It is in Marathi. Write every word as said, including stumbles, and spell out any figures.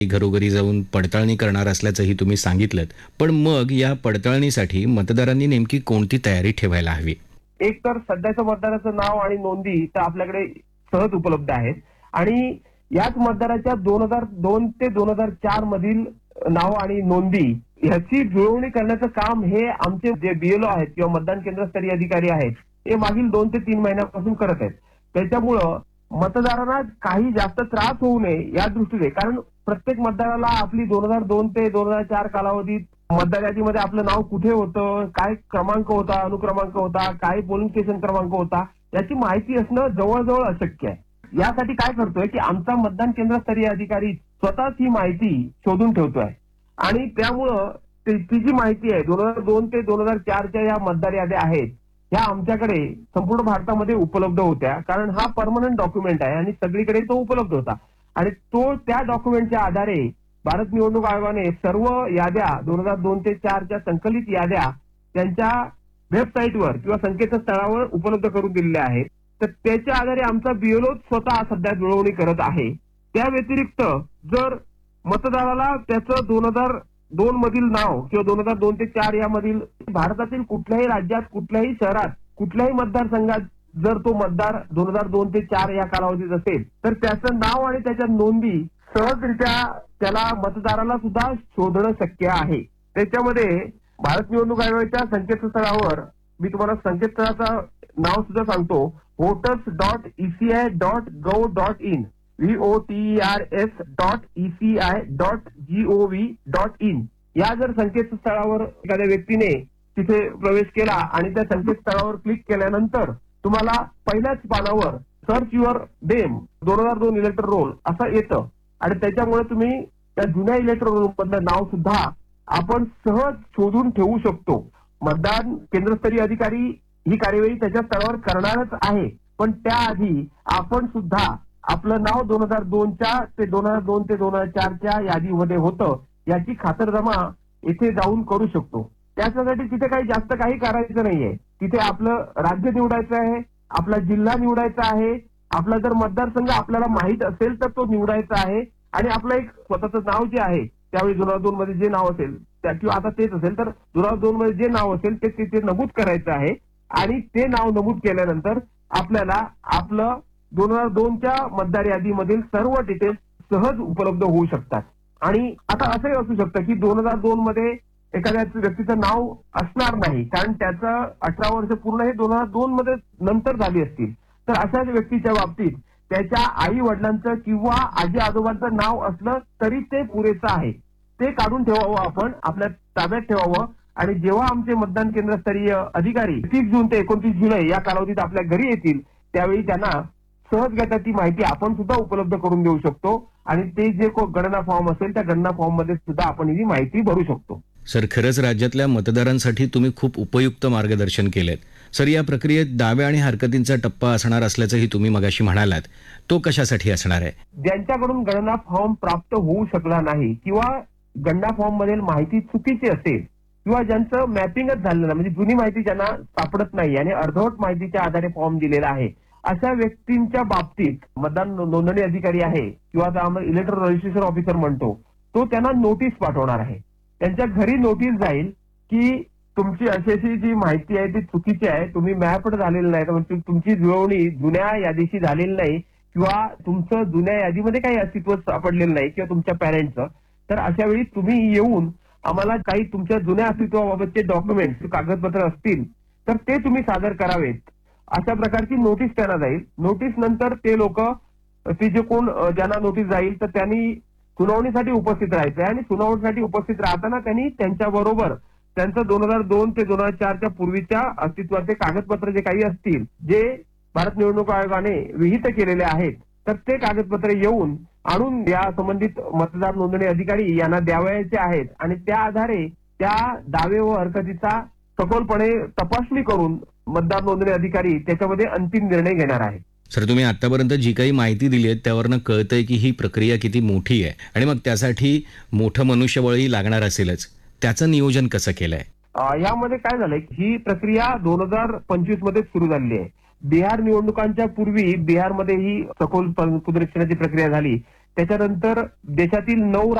घरोघरी जाऊन पडताळणी करणार असल्याचंही तुम्ही सांगितलं. पण मग या पडताळणीसाठी मतदारांनी नेमकी कोणती तयारी ठेवायला हवी? एक तर सध्याचं मतदाराचं नाव आणि नोंदी तर आपल्याकडे सहज उपलब्ध आहेत आणि याच मतदाराच्या दोन हजार दोन ते दोन हजार चार मधील नाव आणि नोंदी ह्याची जुळवणी करण्याचं काम हे आमचे जे बीएलओ आहेत किंवा मतदान केंद्रस्तरीय अधिकारी आहेत हे मागील दोन ते तीन महिन्यापासून करत आहेत. त्याच्यामुळं मतदारांना काही जास्त त्रास होऊ नये या दृष्टीने, कारण प्रत्येक मतदाराला आपली दोन हजार दोन ते दोन हजार चार कालावधीत मतदार यादीमध्ये आपलं नाव कुठे होतं, काय क्रमांक होता, अनुक्रमांक होता, काय पोलिंग स्टेशन क्रमांक होता याची माहिती असणं जवळजवळ अशक्य आहे. यासाठी काय करतोय की आमचा मतदान केंद्रस्तरीय अधिकारी स्वतःच ही माहिती शोधून ठेवतोय आणि त्यामुळं ती जी माहिती आहे दोन हजार दोन ते दोन हजार चारच्या या मतदार याद्या आहेत ह्या आमच्याकडे संपूर्ण भारतामध्ये उपलब्ध होत्या, कारण हा परमनंट डॉक्युमेंट आहे आणि सगळीकडे तो उपलब्ध होता आणि तो त्या डॉक्युमेंटच्या आधारे भारत निवडणूक आयोगाने सर्व याद्या दोन हजार दोन ते चारच्या संकलित याद्या त्यांच्या वेबसाईटवर किंवा संकेतस्थळावर उपलब्ध करून दिलेल्या आहेत. तर त्याच्या आधारे आमचा बीएलओ स्वतः सध्या जुळवणी करत आहे. त्या व्यतिरिक्त जर मतदाराला त्याचं दोन हजार दोन मधील नाव किंवा दोन हजार दोन ते चार यामधील भारतातील कुठल्याही राज्यात कुठल्याही शहरात कुठल्याही मतदारसंघात जर तो मतदार दोन हजार दोन ते चार या कालावधीत असेल तर त्याचं नाव आणि त्याच्या नोंदी सहजरित्या त्याला मतदाराला सुद्धा शोधणं शक्य आहे. त्याच्यामध्ये भारत निवडणूक आयोगाच्या संकेतस्थळावर मी तुम्हाला संकेतस्थळाचं नाव सुद्धा सांगतो, voters dot ECI dot gov dot in V O T R S dot ECI dot G O V dot in या जर संकेतस्थळावर एखाद्या व्यक्तीने तिथे प्रवेश केला आणि त्या संकेतस्थळावर क्लिक केल्यानंतर तुम्हाला पहिल्याच पानावर सर्च युअर डेम दोन हजार दोन इलेक्टर रोल असं येतं आणि त्याच्यामुळे तुम्ही त्या जुन्या इलेक्टर रोल मधलं नाव सुद्धा आपण सहज शोधून ठेवू शकतो. मतदान केंद्रस्तरीय अधिकारी ही कार्यवाही त्याच्या स्तरावर करणारच आहे, पण त्याआधी आपण सुद्धा आपलं नाव दोन हजार दोनच्या ते दोन हजार दोन ते दोन हजार चारच्या यादीमध्ये होतं याची खातरजमा इथे जाऊन करू शकतो. त्याच्यासाठी तिथे काही जास्त काही करायचं नाहीये. तिथे आपलं राज्य निवडायचं आहे, आपला जिल्हा निवडायचा आहे, आपला जर मतदारसंघ आपल्याला माहित असेल तर तो निवडायचा आहे आणि आपलं एक स्वतःचं नाव जे आहे त्यावेळी दोन हजार दोन मध्ये जे नाव असेल त्या किंवा आता तेच असेल तर दोन हजार दोन मध्ये जे नाव असेल ते तिथे नमूद करायचं आहे आणि ते नाव नमूद केल्यानंतर आपल्याला आपलं दोन हजार दोनच्या मतदार यादीमधील सर्व डिटेल्स सहज उपलब्ध होऊ शकतात. आणि आता असंही असू शकतं की दोन हजार दोन मध्ये एखाद्या व्यक्तीचं नाव असणार नाही, कारण त्याचं अठरा वर्ष पूर्ण हे दोन हजार दोन मध्ये नंतर झाली असतील, तर अशाच व्यक्तीच्या बाबतीत त्याच्या आई वडिलांचं किंवा आजी आजोबांचं नाव असलं तरी ते पुरेसं आहे. ते काढून ठेवावं, आपण आपल्या ताब्यात ठेवावं आणि जेव्हा आमचे मतदान केंद्रस्तरीय अधिकारी तीस जून ते एकोणतीस जुलै या कालावधीत आपल्या घरी येतील त्यावेळी त्यांना सहजगत्या ती माहिती आपण सुद्धा उपलब्ध करून देऊ शकतो आणि ते जे गणना फॉर्म असेल त्या गणना फॉर्म मध्ये सुद्धा आपण ही माहिती भरू शकतो. सर, खरंच राज्यातल्या मतदारांसाठी तुम्ही खूप उपयुक्त मार्गदर्शन केलेत. सर, या प्रक्रियेत दावे आणि हरकतींचा टप्पा असणार असल्याचंही तुम्ही मगाशी म्हणालात, तो कशासाठी असणार आहे? ज्यांच्याकडून गणना फॉर्म प्राप्त होऊ शकला नाही किंवा गणना फॉर्म मधील माहिती चुकीची असेल किंवा ज्यांचं मॅपिंगच झालेलं नाही, म्हणजे जुनी माहिती ज्यांना सापडत नाही आणि अर्धवट माहितीच्या आधारे फॉर्म दिलेला आहे, अशा व्यक्तींच्या बाबतीत मतदान नोंदणी अधिकारी आहे किंवा आपण इलेक्ट्रॉनिक रजिस्ट्रेशन ऑफिसर म्हणतो तो त्यांना नोटीस पाठवणार आहे. त्यांच्या घरी नोटीस जाईल की तुमची अशी अशी जी माहिती आहे ती चुकीची आहे, तुम्ही मॅपड झालेलं नाही, म्हणजे तुमची जुळवणी जुन्या यादीशी झालेली नाही किंवा तुमचं जुन्या यादीमध्ये काही अस्तित्व सापडलेलं नाही किंवा तुमच्या पॅरेंटचं, तर अशा वेळी तुम्ही येऊन आम्हाला काही तुमच्या जुन्या अस्तित्वाबाबतचे डॉक्युमेंट कागदपत्र असतील तर ते तुम्ही सादर करावेत. अशा प्रकारची नोटीस त्यांना जाईल. नोटीस नंतर ते लोक ती जे कोण ज्यांना नोटीस जाईल तर त्यांनी सुनावणीसाठी उपस्थित राहायचं आणि सुनावणीसाठी उपस्थित राहताना त्यांनी त्यांच्या बरोबर त्यांचं दोन हजार दोन ते दोन हजार चारच्या पूर्वीच्या अस्तित्वाचे कागदपत्र जे काही असतील जे भारत निवडणूक आयोगाने विहित केलेले आहेत तर ते कागदपत्र येऊन आणून या संबंधित मतदार नोंदणी अधिकारी यांना द्यावयाचे आहेत आणि त्या आधारे त्या दावे व हरकतीचा सखोलपणे तपासणी करून मतदार नोंदणी अधिकारी त्याच्यामध्ये अंतिम निर्णय घेणार आहे. सर, तुम्ही आतापर्यंत जी काही माहिती दिली आहे त्यावरनं कळतंय की ही प्रक्रिया किती मोठी आहे आणि मग त्यासाठी मोठं मनुष्यबळही लागणार असेलच. त्याचं नियोजन कसं केलंय? यामध्ये काय झालंय, ही प्रक्रिया दोन हजार पंचवीस मध्ये सुरू झालेली आहे. बिहार निवडणुकांच्या पूर्वी बिहारमध्ये ही सखोल पुनरीक्षणाची प्रक्रिया झाली. त्याच्यानंतर देशातील नऊ